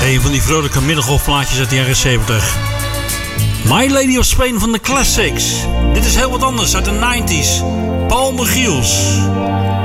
Een van die vrolijke middengolfplaatjes uit de jaren 70. My Lady of Spain van de Classics. Dit is heel wat anders uit de 90s. Paul Michiels.